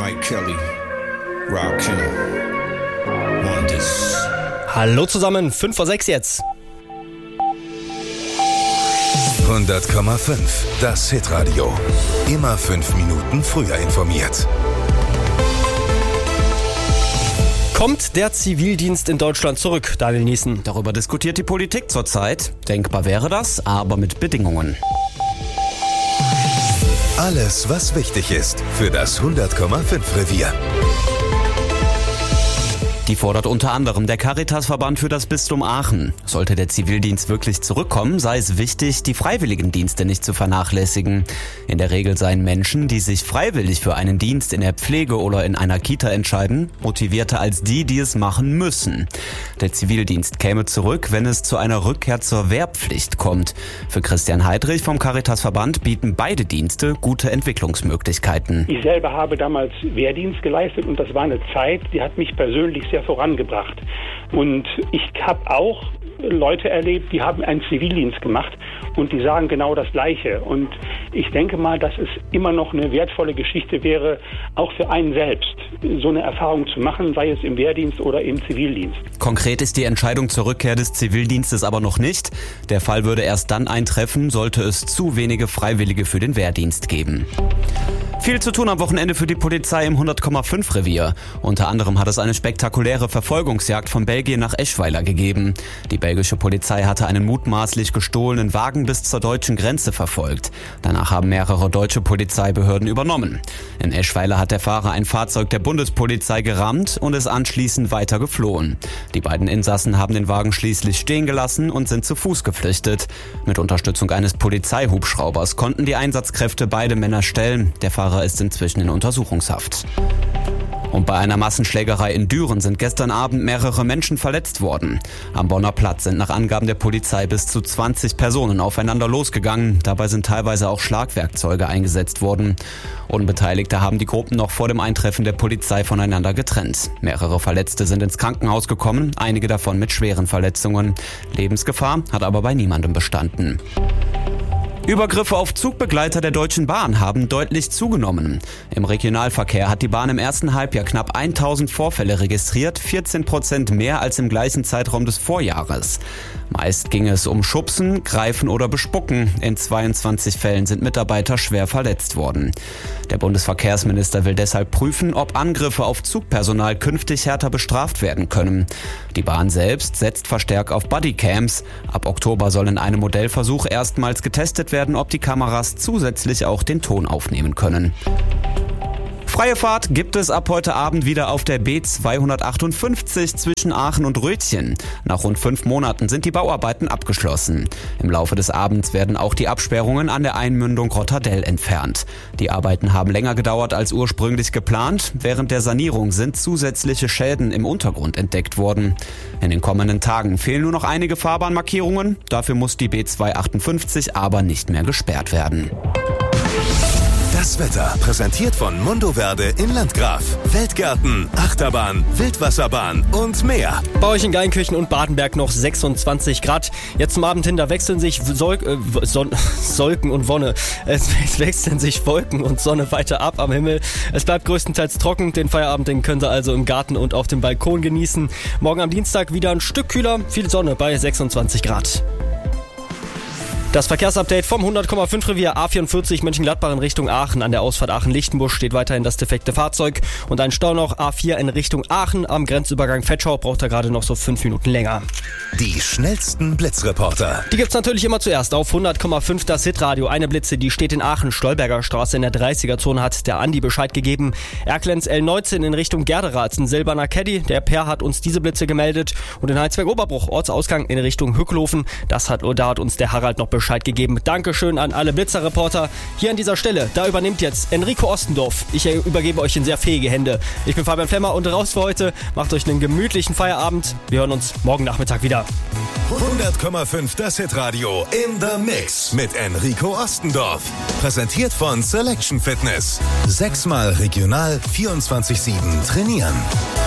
Mike Kelly, Rakim, Wonders. Hallo zusammen, 5:06 jetzt. 100,5, das Hitradio. Immer 5 Minuten früher informiert. Kommt der Zivildienst in Deutschland zurück, Daniel Niesen? Darüber diskutiert die Politik zurzeit. Denkbar wäre das, aber mit Bedingungen. Alles, was wichtig ist für das 100,5 Revier. Die fordert unter anderem der Caritasverband für das Bistum Aachen. Sollte der Zivildienst wirklich zurückkommen, sei es wichtig, die Freiwilligendienste nicht zu vernachlässigen. In der Regel seien Menschen, die sich freiwillig für einen Dienst in der Pflege oder in einer Kita entscheiden, motivierter als die, die es machen müssen. Der Zivildienst käme zurück, wenn es zu einer Rückkehr zur Wehrpflicht kommt. Für Christian Heidrich vom Caritasverband bieten beide Dienste gute Entwicklungsmöglichkeiten. Ich selber habe damals Wehrdienst geleistet und das war eine Zeit, die hat mich persönlich sehr vorangebracht. Und ich habe auch Leute erlebt, die haben einen Zivildienst gemacht und die sagen genau das Gleiche. Und ich denke mal, dass es immer noch eine wertvolle Geschichte wäre, auch für einen selbst, so eine Erfahrung zu machen, sei es im Wehrdienst oder im Zivildienst. Konkret ist die Entscheidung zur Rückkehr des Zivildienstes aber noch nicht. Der Fall würde erst dann eintreffen, sollte es zu wenige Freiwillige für den Wehrdienst geben. Viel zu tun am Wochenende für die Polizei im 100,5 Revier. Unter anderem hat es eine spektakuläre Verfolgungsjagd von Belgien nach Eschweiler gegeben. Die belgische Polizei hatte einen mutmaßlich gestohlenen Wagen bis zur deutschen Grenze verfolgt. Danach haben mehrere deutsche Polizeibehörden übernommen. In Eschweiler hat der Fahrer ein Fahrzeug der Bundespolizei gerammt und ist anschließend weiter geflohen. Die beiden Insassen haben den Wagen schließlich stehen gelassen und sind zu Fuß geflüchtet. Mit Unterstützung eines Polizeihubschraubers konnten die Einsatzkräfte beide Männer stellen. Der Fahrer ist inzwischen in Untersuchungshaft. Und bei einer Massenschlägerei in Düren sind gestern Abend mehrere Menschen verletzt worden. Am Bonner Platz sind nach Angaben der Polizei bis zu 20 Personen aufeinander losgegangen. Dabei sind teilweise auch Schlagwerkzeuge eingesetzt worden. Unbeteiligte haben die Gruppen noch vor dem Eintreffen der Polizei voneinander getrennt. Mehrere Verletzte sind ins Krankenhaus gekommen, einige davon mit schweren Verletzungen. Lebensgefahr hat aber bei niemandem bestanden. Übergriffe auf Zugbegleiter der Deutschen Bahn haben deutlich zugenommen. Im Regionalverkehr hat die Bahn im ersten Halbjahr knapp 1000 Vorfälle registriert, 14% mehr als im gleichen Zeitraum des Vorjahres. Meist ging es um Schubsen, Greifen oder Bespucken. In 22 Fällen sind Mitarbeiter schwer verletzt worden. Der Bundesverkehrsminister will deshalb prüfen, ob Angriffe auf Zugpersonal künftig härter bestraft werden können. Die Bahn selbst setzt verstärkt auf Bodycams. Ab Oktober soll in einem Modellversuch erstmals getestet werden, ob die Kameras zusätzlich auch den Ton aufnehmen können. Freie Fahrt gibt es ab heute Abend wieder auf der B258 zwischen Aachen und Rötchen. Nach rund 5 Monaten sind die Bauarbeiten abgeschlossen. Im Laufe des Abends werden auch die Absperrungen an der Einmündung Rotterdell entfernt. Die Arbeiten haben länger gedauert als ursprünglich geplant. Während der Sanierung sind zusätzliche Schäden im Untergrund entdeckt worden. In den kommenden Tagen fehlen nur noch einige Fahrbahnmarkierungen. Dafür muss die B258 aber nicht mehr gesperrt werden. Das Wetter präsentiert von Mundo Verde in Landgraf. Weltgärten, Achterbahn, Wildwasserbahn und mehr. Bei euch in Geilenkirchen und Badenberg noch 26 Grad. Jetzt zum Abend hin, da wechseln sich Wolken und Wonne. Es wechseln sich Wolken und Sonne weiter ab am Himmel. Es bleibt größtenteils trocken. Den Feierabend, den könnt ihr also im Garten und auf dem Balkon genießen. Morgen am Dienstag wieder ein Stück kühler, viel Sonne bei 26 Grad. Das Verkehrsupdate vom 100,5 Revier A44 Mönchengladbach in Richtung Aachen. An der Ausfahrt Aachen-Lichtenbusch steht weiterhin das defekte Fahrzeug. Und ein Stau noch A4 in Richtung Aachen am Grenzübergang Vetschau. Braucht er gerade noch so 5 Minuten länger. Die schnellsten Blitzreporter. Die gibt's natürlich immer zuerst auf 100,5 das Hitradio. Eine Blitze, die steht in Aachen, Stolberger Straße in der 30er-Zone, hat der Andi Bescheid gegeben. Erklenz L19 in Richtung Gerderath, ein silberner Caddy. Der Per hat uns diese Blitze gemeldet. Und in Heizberg-Oberbruch, Ortsausgang in Richtung Hückelhofen. Da hat uns der Harald noch Bescheid gegeben. Dankeschön an alle Blitzerreporter. Hier an dieser Stelle, da übernimmt jetzt Enrico Ostendorf. Ich übergebe euch in sehr fähige Hände. Ich bin Fabian Flemmer und raus für heute. Macht euch einen gemütlichen Feierabend. Wir hören uns morgen Nachmittag wieder. 100,5 das Hitradio in the Mix mit Enrico Ostendorf. Präsentiert von Selection Fitness. 6-mal regional 24/7 trainieren.